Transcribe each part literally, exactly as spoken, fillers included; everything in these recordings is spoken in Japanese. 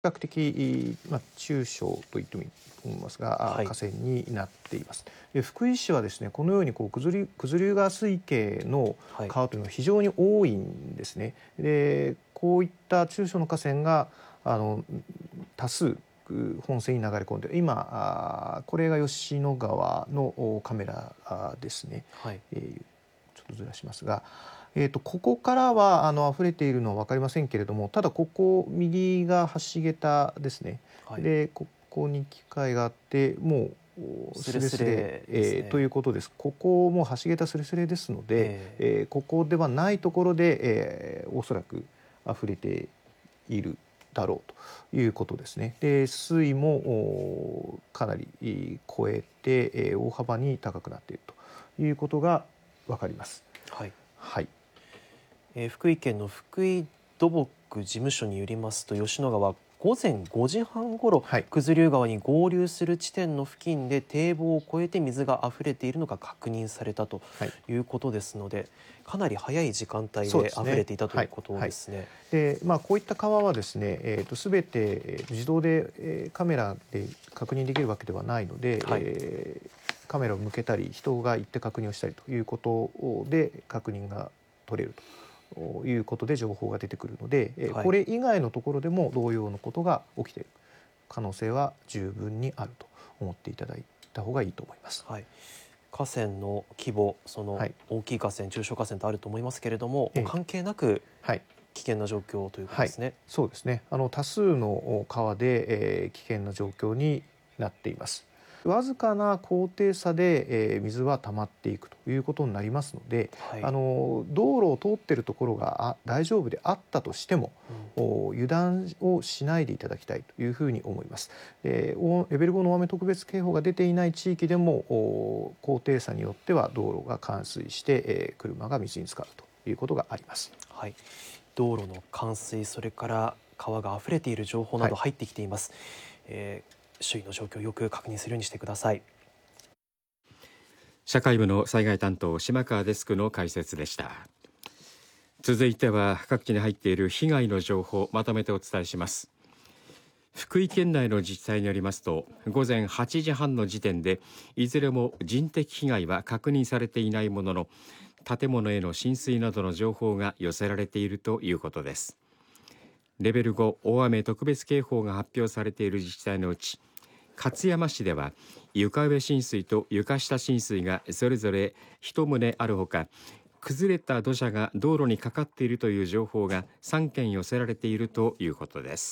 較的、まあ、中小と言ってもいいと思いますが、 はい、 河川になっています。で、福井市はですね、このようにこう九頭竜九頭竜川水系のはい、 川というのは非常に多いんですね。で、こういった中小の河川があの多数本線に流れ込んで、今あこれが吉野川のカメラですね。 はい、 えーちょっとずらしますが、えー、とここからはあの溢れているのは分かりませんけれども、ただここ右が橋桁ですね。 はい。 でここに機械があって、もうスレススレスレ、 レですね。 えーということです。ここも橋桁スレスレですので、 ええ、 えーここではないところで、えーおそらく溢れているだろうということですね。で、水位もおかなり超えて、えー大幅に高くなっているということが分かります。 はい。 はい。 えー福井県の福井土木事務所によりますと、吉野川午前ごじはんごろ、 はい。 九頭竜川に合流する地点の付近で堤防を越えて水が溢れているのが確認されたとはい。 いうことですので、かなり早い時間帯そうですね。 で溢れていたとはい。 いうことはい。 ですね。 で、まあ、こういった川はですね、えー、と全てえー自動で、えーカメラで確認できるわけではないので、 はい、 えーカメラを向けたり人が行って確認をしたりということで確認が取れるということで情報が出てくるので、えーはい、 これ以外のところでも同様のことが起きている可能性は十分にあると思っていただいた方がいいと思います。 はい。河川の規模、そのはい。 大きい河川、中小河川とあると思いますけれども、もうえー関係なくはい。 危険な状況ということはい、 ですね。 そうですね。あの多数の川で、えー危険な状況になっています。わずかな高低差で、えー水は溜まっていくということになりますので、 はい、 あの道路を通っているところがあ大丈夫であったとしても、 うん、 お油断をしないでいただきたいというふうに思います。で、おレベルごの大雨特別警報が出ていない地域でもお高低差によっては道路が冠水して、えー車が水に浸かるということがあります。 はい。道路の冠水、それから川が溢れている情報なはい。 ど入ってきています。えー周囲の状況をよく確認するようにしてください。 社会部の災害担当島川デスクの解説でした。続いては各地に入っている被害の情報をまとめてお伝えします。福井県内の自治体によりますと、午前はちじはんの時点でいずれも人的被害は確認されていないものの、建物への浸水などの情報が寄せられているということです。レベルご大雨特別警報が発表されている自治体のうち、勝山市では床上浸水と床下浸水がそれぞれいち棟あるほか、崩れた土砂が道路にかかっているという情報がさんけん寄せられているということです。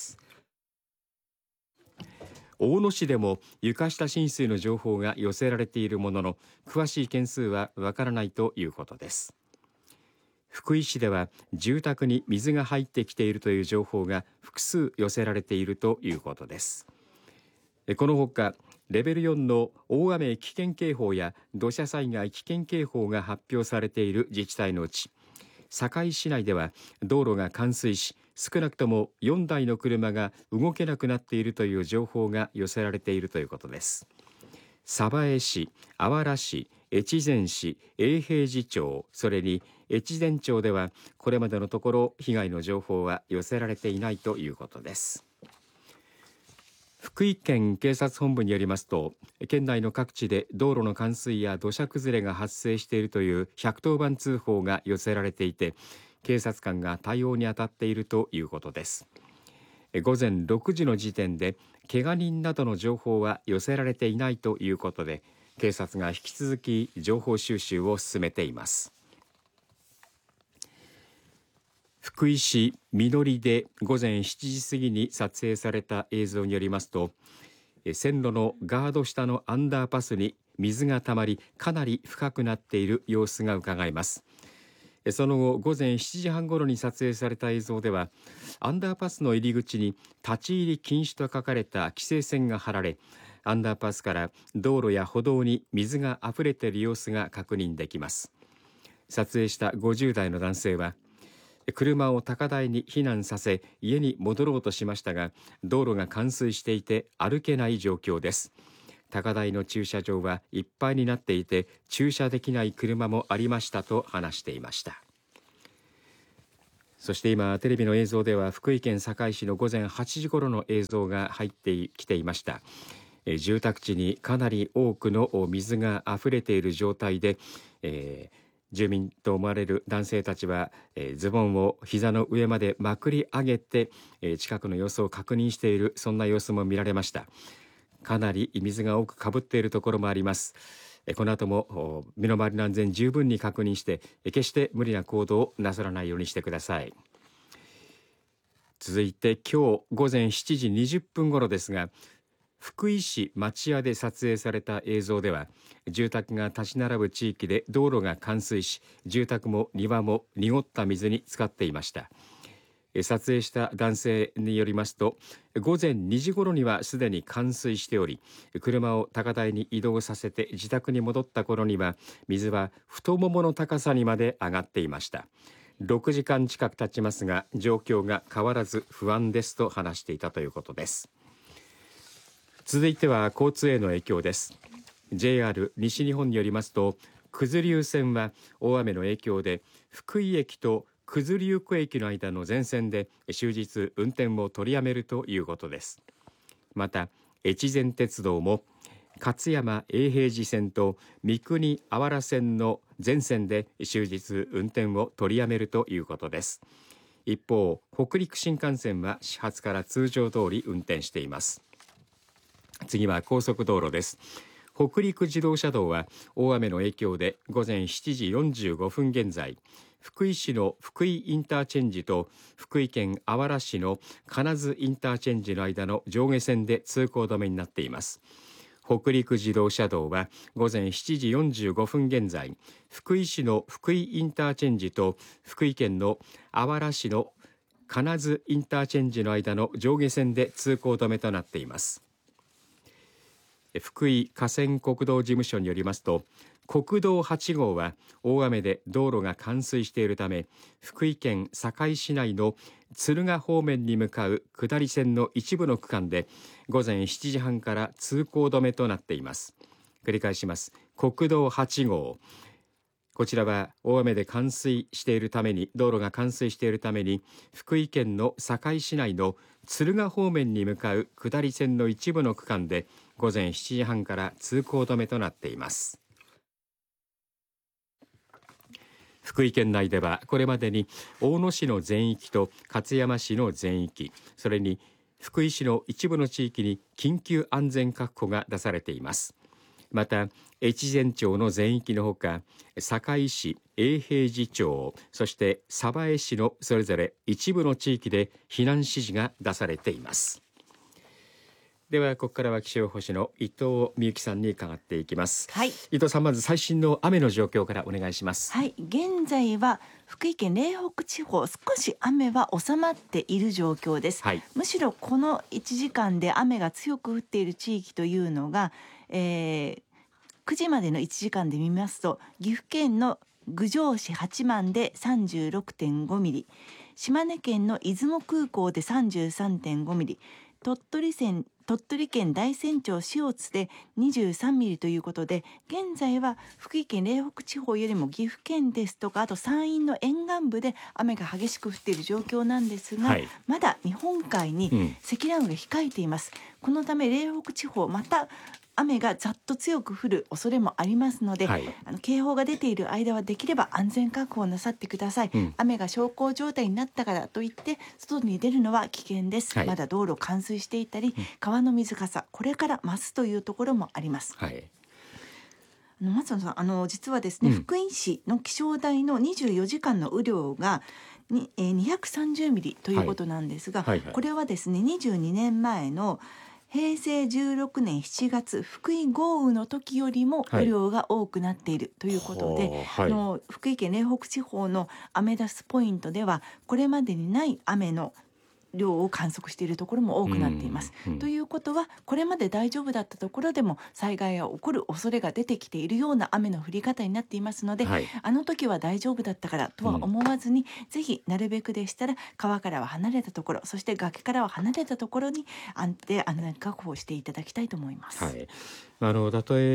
大野市でも床下浸水の情報が寄せられているものの、詳しい件数はわからないということです。福井市では住宅に水が入ってきているという情報が複数寄せられているということです。このほかレベルよんの大雨危険警報や土砂災害危険警報が発表されている自治体のうち、堺市内では道路が冠水し、少なくともよんだいの車が動けなくなっているという情報が寄せられているということです。鯖江市、あわら市、越前市、永平寺町、それに越前町ではこれまでのところ被害の情報は寄せられていないということです。福井県警察本部によりますと、県内の各地で道路の冠水や土砂崩れが発生しているというひゃくとおばん通報が寄せられていて、警察官が対応に当たっているということです。午前ろくじの時点で怪我人などの情報は寄せられていないということで、警察が引き続き情報収集を進めています。福井市みのりで午前しちじ過ぎに撮影された映像によりますと、線路のガード下のアンダーパスに水がたまり、かなり深くなっている様子がうかがえます。その後午前しちじはんごろに撮影された映像では、アンダーパスの入り口に立ち入り禁止と書かれた規制線が張られ、アンダーパスから道路や歩道に水があふれている様子が確認できます。撮影したごじゅうだいの男性は、車を高台に避難させ家に戻ろうとしましたが、道路が冠水していて歩けない状況です。高台の駐車場はいっぱいになっていて駐車できない車もありましたと話していました。 そして今テレビの映像では福井県坂井市の午前はちじ頃の映像が入ってきていました。えー、住宅地にかなり多くの水があふれている状態で、えー、住民と思われる男性たちは、えー、ズボンを膝の上までまくり上げて、えー、近くの様子を確認している、そんな様子も見られました。かなり水が多くかぶっているところもあります。この後も身の回りの安全十分に確認して、決して無理な行動をなさらないようにしてください。続いて今日午前しちじにじゅっぷん頃ですが、福井市町屋で撮影された映像では、住宅が立ち並ぶ地域で道路が冠水し、住宅も庭も濁った水に浸かっていました。撮影した男性によりますと、午前にじ頃にはすでに冠水しており、車を高台に移動させて自宅に戻った頃には水は太ももの高さにまで上がっていました。ろくじかん近く経ちますが、状況が変わらず不安ですと話していたということです。続いては交通への影響です。 ジェイアール 西日本によりますと、九頭竜線は大雨の影響で福井駅と九頭竜湖駅の間の全線で終日運転を取りやめるということです。また越前鉄道も勝山永平寺線と三国あわら線の全線で終日運転を取りやめるということです。一方、北陸新幹線は始発から通常通り運転しています。次は高速道路です。北陸自動車道は大雨の影響で午前しちじよんじゅうごふん現在、福井市の福井インターチェンジと福井県あわら市の金津インターチェンジの間の上下線で通行止めになっています。北陸自動車道は午前しちじよんじゅうごふん現在、福井市の福井インターチェンジと福井県のあわら市の金津インターチェンジの間の上下線で通行止めとなっています。福井河川国道事務所によりますと、国道はち号は大雨で道路が冠水しているため、福井県坂井市内の敦賀方面に向かう下り線の一部の区間で午前しちじはんから通行止めとなっています。繰り返します。国道はち号、こちらは大雨で冠水しているために、道路が冠水しているために、福井県の坂井市内の敦賀方面に向かう下り線の一部の区間で午前しちじはんから通行止めとなっています。福井県内ではこれまでに大野市の全域と勝山市の全域、それに福井市の一部の地域に緊急安全確保が出されています。また越前町の全域のほか、坂井市、永平寺町、そして鯖江市のそれぞれ一部の地域で避難指示が出されています。ではここからは気象予報士の伊藤美幸さんに伺っていきます。 はい、 伊藤さん、まず最新の雨の状況からお願いします。 はい、現在は福井県嶺北地方、少し雨は収まっている状況です。 はい、 むしろこのいちじかんで雨が強く降っている地域というのが、えー、くじまでのいちじかんで見ますと、岐阜県の郡上市八幡で さんじゅうろくてんご ミリ、島根県の出雲空港で さんじゅうさんてんご ミリ、鳥取県鳥取県大山町塩津でにじゅうさんミリということで、現在は福井県嶺北地方よりも岐阜県ですとか、あと山陰の沿岸部で雨が激しく降っている状況なんですが、はい、まだ日本海に積乱雲が控えています、うん、このため嶺北地方また雨がざっと強く降る恐れもありますので、はい、あの警報が出ている間はできれば安全確保をなさってください、うん、雨が小康状態になったからといって外に出るのは危険です、はい、まだ道路冠水していたり、うん、川の水かさこれから増すというところもあります、はい、あの松野さん、あの実はですね、うん、福井市の気象台のにじゅうよじかんの雨量がに、えー、にひゃくさんじゅうミリということなんですが、はいはいはい、これはですねにじゅうにねんまえのへいせいじゅうろくねんしちがつ福井豪雨の時よりも雨量が多くなっているということで、はい、あの福井県嶺北地方のアメダスポイントではこれまでにない雨の量を観測しているところも多くなっています、うんうん、ということはこれまで大丈夫だったところでも災害が起こる恐れが出てきているような雨の降り方になっていますので、はい、あの時は大丈夫だったからとは思わずに、うん、ぜひなるべくでしたら川からは離れたところ、そして崖からは離れたところに安定安全確保していただきたいと思います、 はい、あのたとえ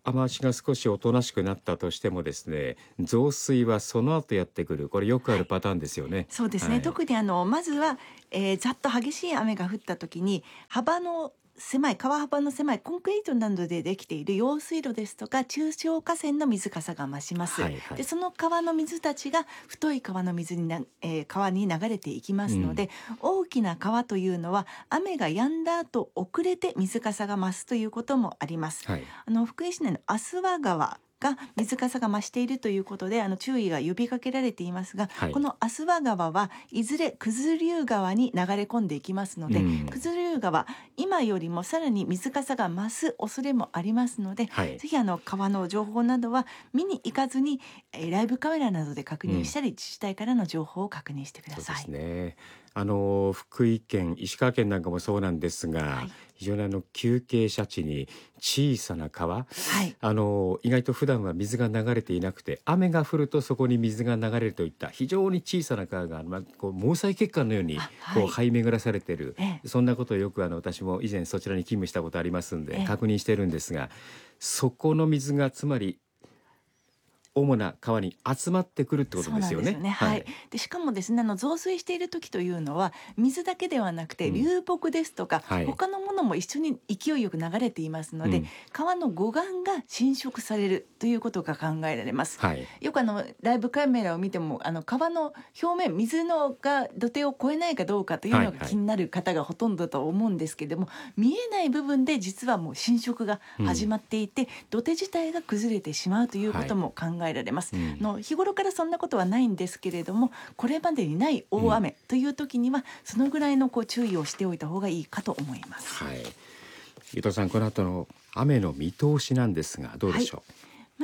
雨足が少しおとなしくなったとしてもですね、増水はその後やってくる、これよくあるパターンですよね。 そうですね、 はい、 特にあのまずは、えー、ざっと激しい雨が降った時に幅の狭い川幅の狭いコンクリートなどでできている用水路ですとか中小河川の水かさが増します、 はいはい、 でその川の水たちが太い川の水にな、えー、川に流れていきますので、うん、大きな川というのは雨が止んだ後遅れて水かさが増すということもあります、はい、あの福井市内の足羽川が水かさが増しているということであの注意が呼びかけられていますが、はい、この足羽川はいずれ九頭竜川に流れ込んでいきますので、うん、九頭竜川今よりもさらに水かさが増す恐れもありますので、はい、ぜひあの川の情報などは見に行かずに、えー、ライブカメラなどで確認したり、うん、自治体からの情報を確認してください。 そうですね、あの福井県石川県なんかもそうなんですが、はい、非常にあの急傾斜地に小さな川、はい、あの意外と普段は水が流れていなくて雨が降るとそこに水が流れるといった非常に小さな川が、まあ、こう毛細血管のようにこう張り巡らされている、はい、そんなことをよくあの私も以前そちらに勤務したことありますんで確認してるんですが、そこの水がつまり主な川に集まってくるってことですよね。そうなんですよね。 はい。でしかもですね、あの増水している時というのは水だけではなくて流木ですとか、うん、はい、他のものも一緒に勢いよく流れていますので、うん、川の護岸が侵食されるということが考えられます。はい、よくあのライブカメラを見てもあの川の表面水のが土手を越えないかどうかというのが気になる方がほとんどだと思うんですけれども、はいはい、見えない部分で実はもう侵食が始まっていて、うん、土手自体が崩れてしまうということも考えられます。考えられます、うん、の日頃からそんなことはないんですけれども、これまでにない大雨という時には、うん、そのぐらいのこう注意をしておいた方がいいかと思います。 はい、伊藤さん、この後の雨の見通しなんですがどうでしょう。はい、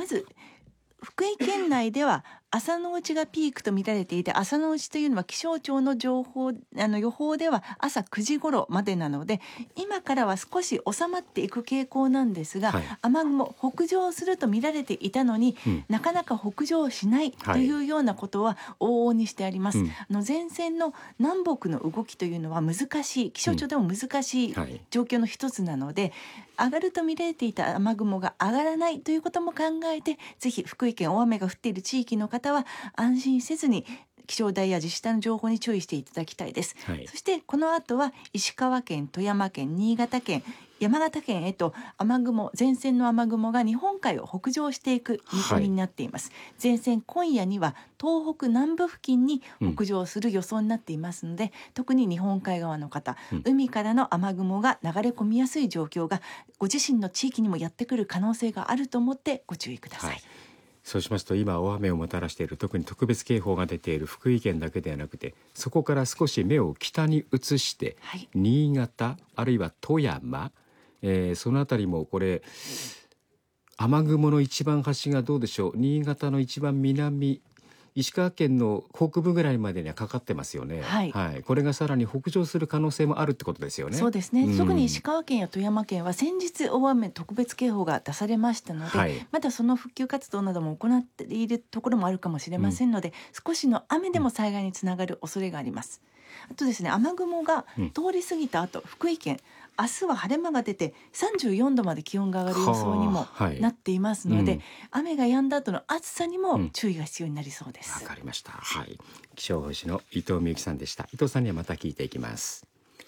まず福井県内では朝のうちがピークと見られていて、朝のうちというのは気象庁の情報あの予報では朝くじ頃までなので、今からは少し収まっていく傾向なんですが、はい、雨雲北上すると見られていたのに、うん、なかなか北上しないというようなことは往々にしてあります。はい、あの前線の南北の動きというのは難しい、気象庁でも難しい状況の一つなので、うん、はい、上がると見られていた雨雲が上がらないということも考えて、ぜひ福井県大雨が降っている地域の方は安心せずに気象台や自治体の情報に注意していただきたいです。はい、そしてこの後は石川県、富山県、新潟県、山形県へと雨雲前線の雨雲が日本海を北上していく見込みになっています。はい、前線今夜には東北南部付近に北上する予想になっていますので、うん、特に日本海側の方、うん、海からの雨雲が流れ込みやすい状況がご自身の地域にもやってくる可能性があると思ってご注意ください。はい、 そうしますと今大雨をもたらしている、特に特別警報が出ている福井県だけではなくて、そこから少し目を北に移して、はい、新潟あるいは富山、えー、そのあたりもこれ雨雲の一番端がどうでしょう、新潟の一番南、石川県の北部ぐらいまでにはかかってますよね。はい、はい、これがさらに北上する可能性もあるってことですよね。 そうですね、うん、特に石川県や富山県は先日大雨特別警報が出されましたので、はい、まだその復旧活動なども行っているところもあるかもしれませんので、うん、少しの雨でも災害につながる恐れがあります。あとですね、雨雲が通り過ぎた後、うん、福井県明日は晴れ間が出てさんじゅうよんどまで気温が上がる予想にもなっていますので、はい、うん、雨が止んだ後の暑さにも注意が必要になりそうです。 わ、うん、かりました。はい、気象予報士の伊藤美由紀さんでした。伊藤さんにはまた聞いていきます。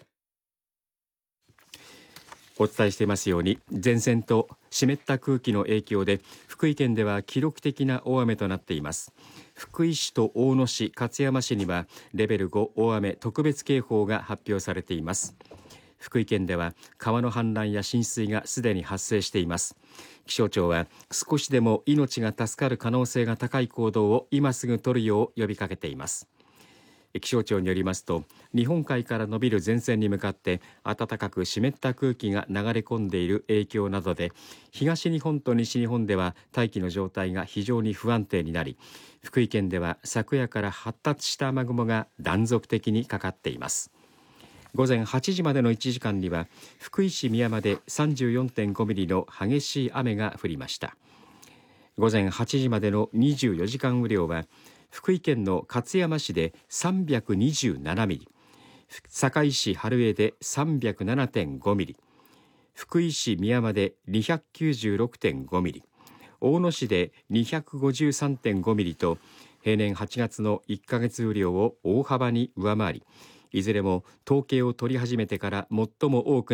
お伝えしていますように、前線と湿った空気の影響で福井県では記録的な大雨となっています。福井市と大野市、勝山市にはレベルご大雨特別警報が発表されています。福井県では川の氾濫や浸水がすでに発生しています。気象庁は少しでも命が助かる可能性が高い行動を今すぐ取るよう呼びかけています。気象庁によりますと、日本海から伸びる前線に向かって暖かく湿った空気が流れ込んでいる影響などで、東日本と西日本では大気の状態が非常に不安定になり、福井県では昨夜から発達した雨雲が断続的にかかっています。午前はちじまでのいちじかんには福井市宮山で さんじゅうよんてんごミリの激しい雨が降りました。午前はちじまでのにじゅうよじかん雨量は福井県の勝山市でさんびゃくにじゅうななミリ、坂井市春江で さんびゃくななてんごミリ、 福井市宮間で にひゃくきゅうじゅうろくてんご ミリ、大野市で にひゃくごじゅうさんてんご ミリと平年はちがつのいっかげつ雨量を大幅に上回り、いずれも統計を取り始めてから最も多く